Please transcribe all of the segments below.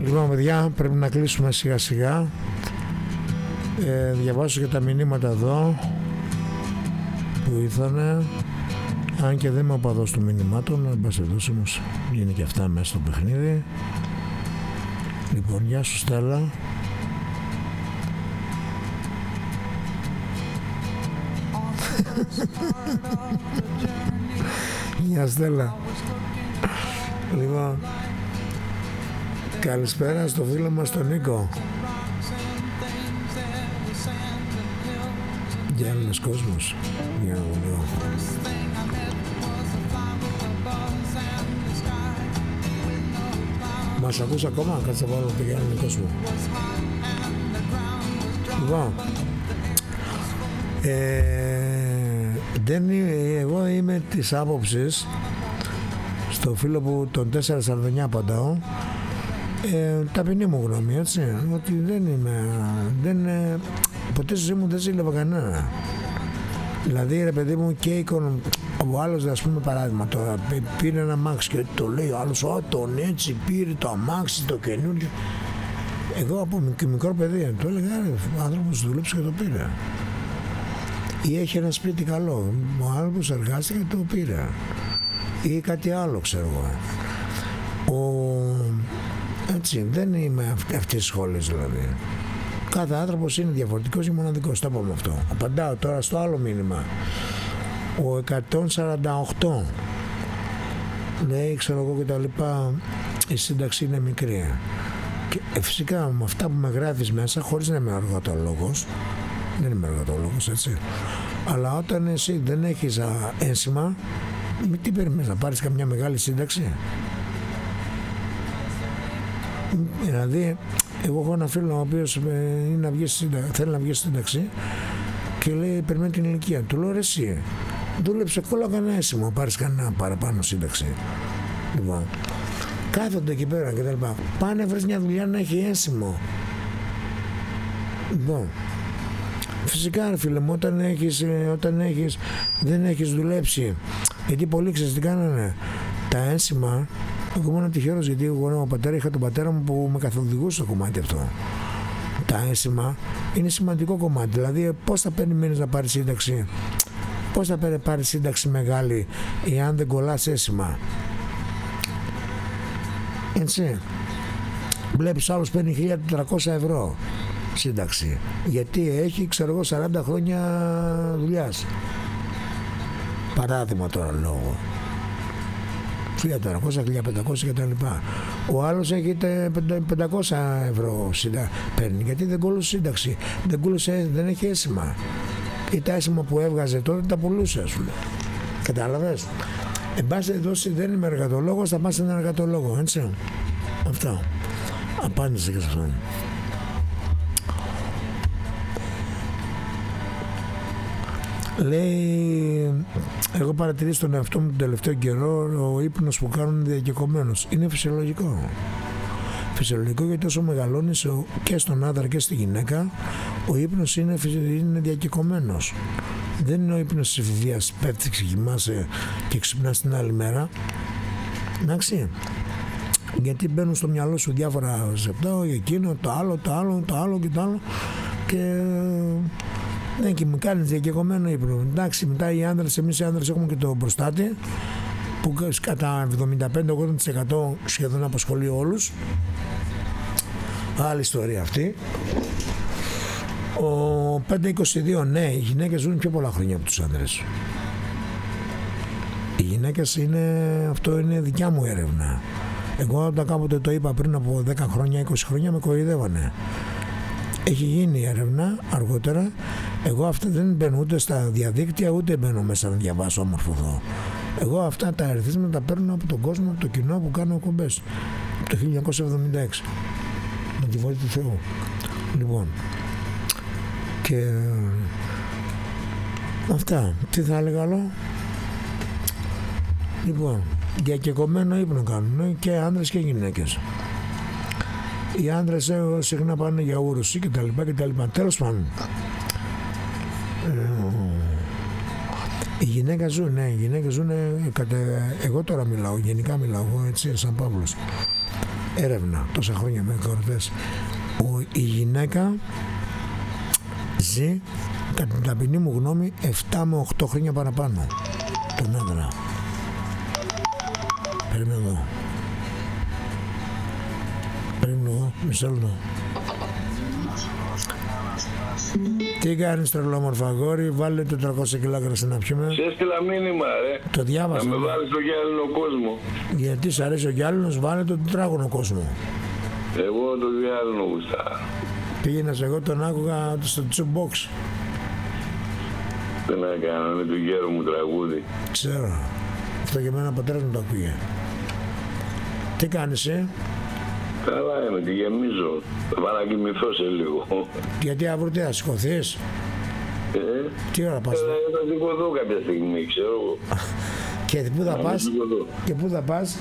Λοιπόν, παιδιά, πρέπει να κλείσουμε σιγά σιγά. Διαβάσω και τα μηνύματα εδώ που ήρθανε. Αν και δεν είμαι οπαδός των μηνυμάτων, εν πάση περιπτώσει όμως είναι και αυτά μέσα στο παιχνίδι. Λοιπόν, γεια σου Στέλλα. Γεια Στέλλα. Λοιπόν, καλησπέρα στο φίλο μας τον Νίκο. Για άλλος κόσμος. Για να δω. Μας ακούς ακόμα? Κάτσε να βάλω το για άλλον κόσμο. Λοιπόν, εγώ είμαι της άποψης, στο φίλο που τον 449 απαντάω, ταπεινή μου γνώμη, έτσι, ότι ποτέ στη ζωή μου δεν ζήλευα κανένα. Δηλαδή, ρε παιδί μου, και ο άλλος, ας πούμε, παράδειγμα, τώρα πήρε ένα αμάξι και το λέει ο άλλος, τον έτσι πήρε το αμάξι, το καινούργιο. Εγώ από μικρό παιδί το έλεγα, ο άνθρωπος δούλεψε και το πήρε. Ή έχει ένα σπίτι καλό, ο άνθρωπος εργάστηκε και το πήρε. Ή κάτι άλλο, ξέρω εγώ. Έτσι, δεν είμαι αυτής της σχόλης δηλαδή. Κάθε άνθρωπος είναι διαφορετικός ή μοναδικός, το είπαμε αυτό. Απαντάω τώρα στο άλλο μήνυμα. Ο 148 λέει, ξέρω εγώ και τα λοιπά, η σύνταξη είναι μικρή. Και φυσικά με αυτά που με γράφεις μέσα, χωρίς να είμαι εργατολόγος, δεν είμαι εργατολόγος, έτσι, αλλά όταν εσύ δεν έχεις ένσημα, τι περιμένεις, να πάρεις καμιά μεγάλη σύνταξη? Δηλαδή, εγώ έχω ένα φίλο ο οποίος θέλει να βγει σύνταξη και λέει, περιμένει την ηλικία. Του λέω, ρε εσύ, δούλεψε κόλλα κανένα ένσημο, πάρεις κανένα παραπάνω σύνταξη. Λοιπόν, κάθονται εκεί πέρα και τα λοιπά. Πάνε βρεις μια δουλειά να έχει ένσημο. Λοιπόν, φυσικά ρε φίλε μου, όταν δεν έχεις δουλέψει, γιατί πολλοί ξέρεις τι κάνανε, τα ένσημα. Εγώ ήμουν τυχερός, γιατί εγώ είχα τον πατέρα μου που με καθοδηγούσε στο κομμάτι αυτό. Τα ένσημα είναι σημαντικό κομμάτι. Δηλαδή, πώς θα περιμένεις να πάρεις σύνταξη, πώς θα πάρεις σύνταξη μεγάλη, εάν δεν κολλάς ένσημα? Έτσι. Βλέπεις άλλος παίρνει 1.400 ευρώ σύνταξη, γιατί έχει, ξέρω εγώ, 40 χρόνια δουλειάς. Παράδειγμα τώρα λόγω. 1.400, 1.500 κτλ. Ο άλλος έχει 500 ευρώ παίρνει, γιατί δεν κόλλησε σύνταξη, δεν έχει αίσθημα. Ή τα αίσθημα που έβγαζε τότε τα πουλούσε, ας πούμε. Κατάλαβες? Εν πάση περιπτώσει, δεν είμαι εργατολόγος, θα πας σε έναν εργατολόγο, έτσι. Αυτό. Απάντησε και σε αυτό. Λέει, εγώ παρατηρήσω τον εαυτό μου τον τελευταίο καιρό, ο ύπνος που κάνουν είναι διακεκομένος. Είναι φυσιολογικό. Φυσιολογικό, γιατί όσο μεγαλώνεις και στον άντρα και στη γυναίκα, ο ύπνος είναι διακεκομένος. Δεν είναι ο ύπνος της εφηβείας, πέφτεις, κοιμάσαι και ξυπνάς την άλλη μέρα. Εντάξει. Γιατί μπαίνουν στο μυαλό σου διάφορα ζεπτά, εκείνο, το άλλο και το άλλο, και ναι, και μου κάνεις διακεκομένο ύπνο. Εντάξει, μετά εμείς οι άντρες έχουμε και το προστάτη, που κατά 75-80% σχεδόν απασχολεί όλους. Άλλη ιστορία αυτή. Ο 5-22, ναι, οι γυναίκες ζουν πιο πολλά χρόνια από τους άντρες. Οι γυναίκες αυτό είναι δικιά μου έρευνα. Εγώ όταν κάποτε το είπα πριν από 10 χρόνια, 20 χρόνια, με κοροϊδεύανε. Έχει γίνει έρευνα αργότερα. Εγώ αυτά δεν μπαίνω ούτε στα διαδίκτυα, ούτε μπαίνω μέσα να διαβάσω όμορφο εδώ. Εγώ αυτά τα αριθμήματα τα παίρνω από τον κόσμο, από το κοινό που κάνω εκπομπές. Από το 1976. Με τη βοήθεια του Θεού. Λοιπόν. Και αυτά. Τι θα έλεγα άλλο? Λοιπόν, διακεκομένο ύπνο κάνουν και άντρες και γυναίκες. Οι άντρες συχνά πάνε για ούρωση και τα λοιπά. Τέλος πάντων. Οι γυναίκες ζουν, ναι, οι γυναίκες ζουν, εγώ τώρα μιλάω, γενικά μιλάω, εγώ έτσι σαν Παύλος. έρευνα τόσα χρόνια με κορυφές. Η γυναίκα ζει, κατά την ταπεινή μου γνώμη, 7 με 8 χρόνια παραπάνω τον άντρα. Περίμενε εδώ. Μισό λεπτό. Τι κάνεις τρελόμορφα αγόρι, βάλε το 400 κιλά κρασί να πιούμε. Σε έστειλα μήνυμα ρε. Το διάβασα. Να με βάλεις στο γυάλινο κόσμο. Γιατί σ' αρέσει ο γυάλινος, βάλε το τετράγωνο κόσμο. Εγώ το γυάλινο γουστά. Πήγαινας, εγώ τον άκουγα στο jukebox. Τι να κάνω, είναι του γέρου μου τραγούδι. Ξέρω. Αυτό και εμένα πατέρας μου το ακούγε. Τι κάνεις, Καλά είμαι, τη γεμίζω. Θα πάω να κοιμηθώ σε λίγο. Γιατί αύριο τι θα σηκωθείς? Τι ώρα πας? Θα σηκωθώ κάποια στιγμή, ξέρω εγώ. Και πού θα πας? Και πού θα πας?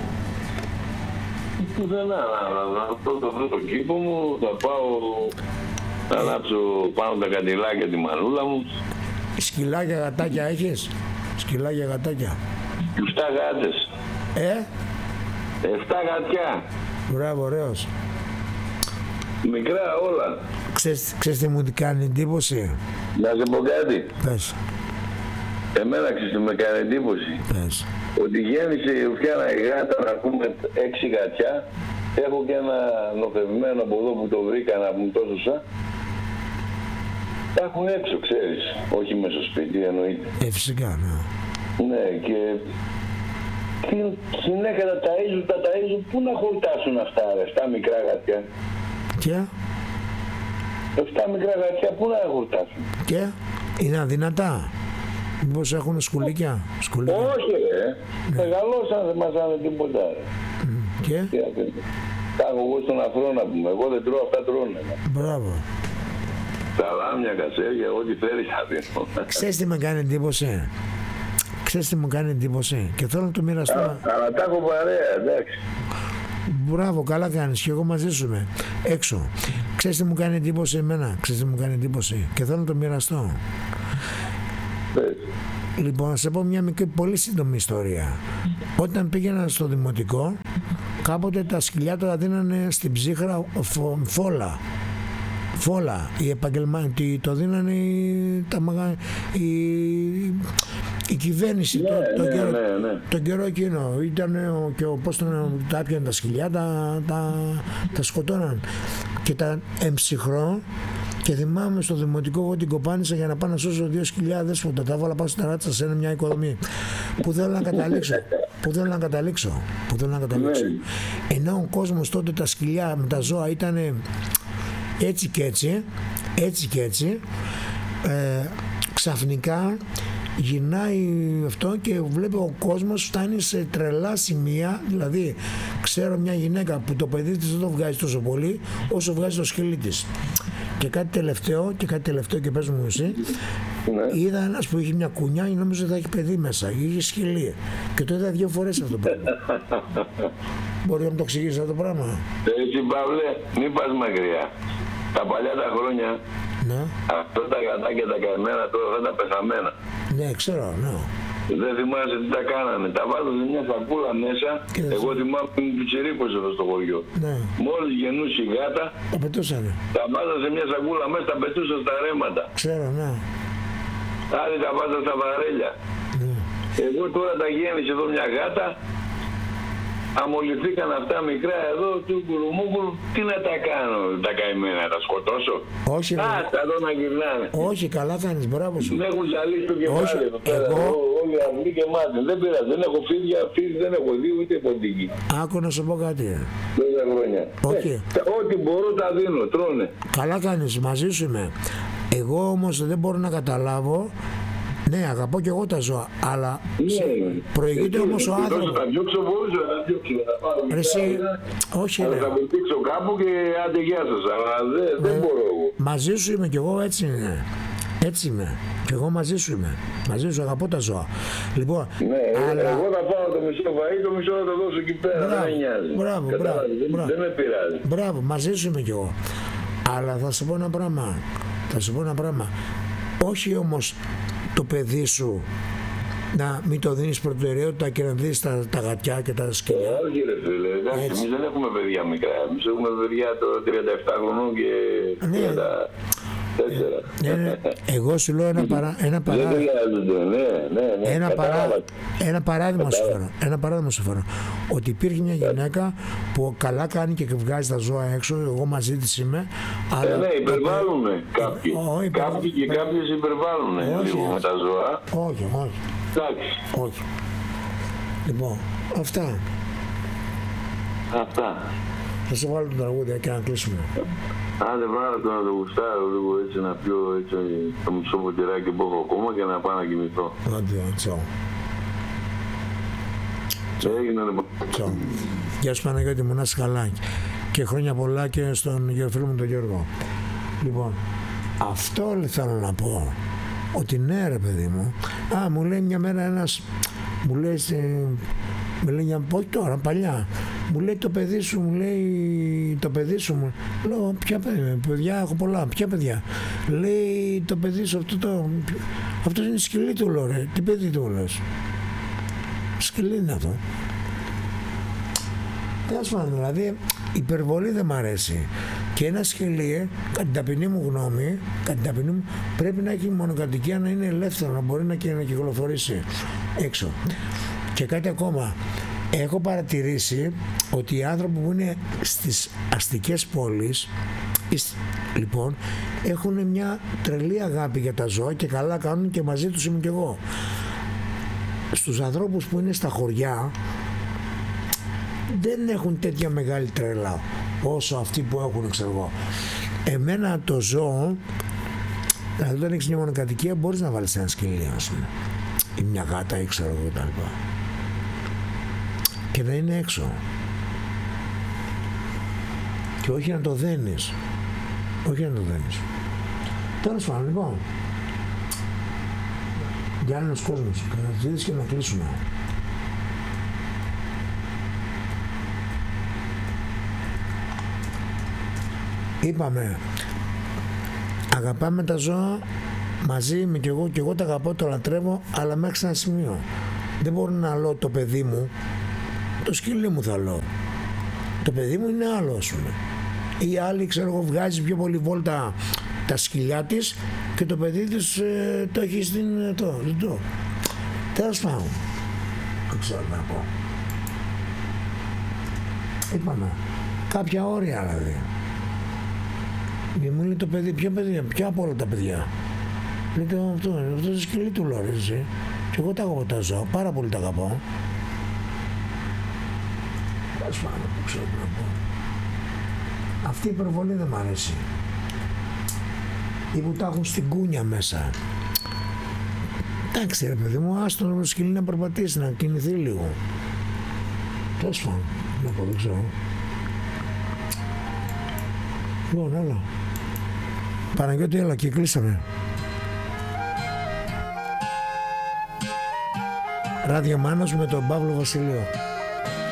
Πουθενά, να βρω το κήπο μου, θα πάω να ανάψω πάνω τα καντιλάκια τη μανούλα μου. Σκυλάκια, γατάκια έχεις? Σκυλάκια, γατάκια. 7 γάτες. 7 γατιά. Μπράβο, ωραίος. Μικρά όλα. Ξέρεις τι μου κάνει εντύπωση? Να σε πω κάτι. Πες. Εμένα ξέρεις τι με κάνει εντύπωση? Πες. Ότι γέννησε η Ουφιάνα η γάτα, να πούμε 6 γατιά. Έχω και ένα νοθευμένο από εδώ που το βρήκα να πούμε τόσο. Τα έχουν έξω, ξέρεις. Όχι μέσα στο σπίτι, εννοείται. Φυσικά, ναι. Ναι, και συνέχεια τα ταΐζουν, πού να χορτάσουν αυτά ρε, 7 μικρά γατιά. Και? 7 μικρά γατιά, πού να χορτάσουν. Και? Είναι αδυνατά. Μήπως έχουν σκουλίκια? Όχι ρε, μεγαλώσαν, δεν μας άνε τίποτα ρε. Και? Τα έχω εγώ στον αφρό να πούμε, εγώ δεν τρώω, αυτά τρώνε. Μπράβο. Σαλάμια, κασέρια, ό,τι θέλεις θα δίνω. Ξέρεις τι με κάνει εντύπωση? Ξέρεις τι μου κάνει εντύπωση? Και θέλω να το μοιραστώ. Αλλά τα έχω παρέα, εντάξει. Μπράβο, καλά κάνεις και εγώ μαζί σου είμαι. Έξω. Ξέρεις τι μου κάνει εντύπωση εμένα? Ξέρεις τι μου κάνει εντύπωση? Και θέλω να το μοιραστώ. Λοιπόν, να σε πω μια μικρή, πολύ σύντομη ιστορία. Όταν πήγαινα στο δημοτικό, κάποτε τα σκυλιά τα δίνανε στην ψύχρα φόλα. Οι επαγγελματίες το δίνανε η κυβέρνηση τον καιρό εκείνο. Ήταν και πώς τα έπιανε τα σκυλιά, τα σκοτώναν και τα εμψυχρό. Και θυμάμαι στο δημοτικό εγώ την κοπάνισα για να πάω να σώσω 2 σκυλιά δέσποτα. Τα έβαλα πάνω στην ταράτσα σε μια οικοδομή. Που θέλω να καταλήξω. Ενώ ο κόσμος τότε τα σκυλιά με τα ζώα ήταν έτσι και έτσι, ξαφνικά γυρνάει αυτό και βλέπει ο κόσμος φτάνει σε τρελά σημεία. Δηλαδή ξέρω μια γυναίκα που το παιδί της δεν το βγάζει τόσο πολύ όσο βγάζει το σκυλί της. Και κάτι τελευταίο και πες μου εσύ, είδα ένας που είχε μια κουνιά, νόμιζα ότι θα έχει παιδί μέσα, είχε σκυλί και το είδα 2 φορές αυτό το πράγμα. Μπορεί να μου το εξηγήσεις αυτό το πράγμα? Έτσι Παύλε, μην πας μακριά. Τα παλιά τα χρόνια, ναι. Αυτά τα γατάκια τα καημένα τώρα θα τα πεθαμένα. Ναι, ξέρω, ναι. Δεν θυμάσαι τι τα κάνανε. Τα βάζανε μια σακούλα μέσα. Εγώ θυμάμαι που ήμουν πιτσιρίκος εδώ στο χωριό. Ναι. Μόλις γεννούσε η γάτα, τα πετούσανε. Τα βάζανε σε μια σακούλα μέσα, τα πετούσαν στα ρέματα. Ξέρω, ναι. Άλλοι τα βάζανε στα βαρέλια. Ναι. Εγώ τώρα τα γέννησε εδώ μια γάτα. Αμολυθήκαν αυτά μικρά εδώ του κουρουμούκουρου. Τι να τα κάνω, τα καημένα, τα σκοτώσω? Όχι, τα δω να γυρνάνε. Όχι, καλά κάνεις, μπράβο σου. Με έχουν ζαλίσει το κεφάλι εδώ πέρα. Όλοι αυτοί και μάτια. Δεν πειράζει, δεν έχω φίδια, δεν έχω δει ούτε ποντική. Άκου να σου πω κάτι. 10 χρόνια. Okay. Ό,τι μπορώ τα δίνω, τρώνε. Καλά κάνεις, μαζί σου είμαι. Εγώ όμως δεν μπορώ να καταλάβω. Ναι, αγαπώ και εγώ τα ζώα, αλλά προηγείται όμως ο άνθρωπος. Θα διώξω, μπορούσα να διώξω. Εσύ, όχι ρε. Θα με πήξω κάπου και άντε γεια σας, αλλά δεν μπορώ εγώ. Μαζί σου είμαι κι εγώ, έτσι είναι. Έτσι είμαι. Κι εγώ μαζί σου είμαι. Μαζί σου αγαπώ τα ζώα. Λοιπόν, αλλά... εγώ θα πάω το μισό φαΐ, το μισό θα το δώσω εκεί πέρα, δεν με νοιάζει. Μπράβο. Δεν με πειράζει. Μπράβο, μαζί σου είμαι κι εγώ. Αλλά θα σου πω ένα πράγμα. Όχι όμως το παιδί σου να μην το δίνεις προτεραιότητα και να δεις τα γατιά και τα σκυλιά. Όχι ρε φίλε, εντάξει, εμείς δεν έχουμε παιδιά μικρά, εμείς έχουμε παιδιά τώρα 37 χρονών και 34. Εγώ σου λέω ένα παράδειγμα σου φέρω. Ένα παράδειγμα σου φέρω. Ότι υπήρχε μια γυναίκα που καλά κάνει και βγάζει τα ζώα έξω, εγώ μαζί της είμαι. Αλλά ναι, υπερβάλλουνε κάποιοι. Κάποιοι και κάποιες υπερβάλλουνε λίγο με τα ζώα. Όχι. Εντάξει. Όχι. Λοιπόν, αυτά. Θα σε βάλω τον τραγούδι και να κλείσουμε. Άντε βάλω το να το γουστάρω λίγο έτσι, να πιω έτσι το μισό ποτηράκι που έχω ακόμα και να πάω να κοιμηθώ. Άντε, τσάου. Έγινε λοιπόν. Τσάου. Γεια σου Παναγιώτη μου, να είσαι καλά. Και χρόνια πολλά και στον φίλο μου τον Γιώργο. Λοιπόν, αυτό θέλω να πω. Ότι ναι ρε παιδί μου. Μου λέει μια μέρα ένας, μου λέει για όχι τώρα, παλιά. Μου λέει το παιδί σου, μου. Λέω, ποια παιδιά, έχω πολλά, ποια παιδιά. Λέει το παιδί σου, αυτό είναι σκυλί του, λέω ρε. Τι παιδί του λες? Σκυλί είναι αυτό. Τέλος πάντων, δηλαδή, υπερβολή δεν μ' αρέσει. Και ένα σκυλί, κατά την ταπεινή μου γνώμη, πρέπει να έχει μονοκατοικία, να είναι ελεύθερο, να μπορεί να κυκλοφορήσει έξω. Και κάτι ακόμα. Έχω παρατηρήσει ότι οι άνθρωποι που είναι στις αστικές πόλεις, λοιπόν, έχουν μια τρελή αγάπη για τα ζώα και καλά κάνουν και μαζί τους είμαι κι εγώ. Στους ανθρώπους που είναι στα χωριά δεν έχουν τέτοια μεγάλη τρέλα όσο αυτοί που έχουν, ξέρω εγώ. Εμένα το ζώο, δηλαδή όταν έχεις μια μονοκατοικία μπορείς να βάλεις ένα σκυλί, ας πούμε, ή μια γάτα ή ξέρω εγώ κτλ. Και να είναι έξω. Και όχι να το δένεις. Τέλος πάντων, λοιπόν. Για άλλος κόσμος. Καταζήτηση και να κλείσουμε. Είπαμε, αγαπάμε τα ζώα, μαζί είμαι και εγώ τα αγαπώ, το λατρεύω, αλλά μέχρι ένα σημείο. Δεν μπορώ να λέω το παιδί μου, το σκυλί μου θα λέω. Το παιδί μου είναι άλλο, ας πούμε. Ή άλλη, ξέρω εγώ, βγάζει πιο πολύ βόλτα τα σκυλιά της και το παιδί της το έχει στην το. Τέλος πάντων. Δεν ξέρω να πω. Είπαμε, κάποια όρια δηλαδή. Μου λέει το παιδί, ποια από όλα τα παιδιά? Λέει αυτό το σκυλί του λέω, εσύ. Και εγώ τα αγαπώ τα ζώα, πάρα πολύ τα αγαπώ. Τέλος πάντων, δεν ξέρω τι να πω. Αυτή η υπερβολή δεν μ' αρέσει. Ή που τα έχουν στην κούνια μέσα. Εντάξει ρε παιδί μου, άστο το σκυλί να περπατήσει, να κινηθεί λίγο. Τέλος πάντων, να πω, δεν ξέρω. Λοιπόν, έλα. Παναγιώτη, έλα και κλείσαμε. Ράδιο Μάνος με τον Παύλο Βασιλείο.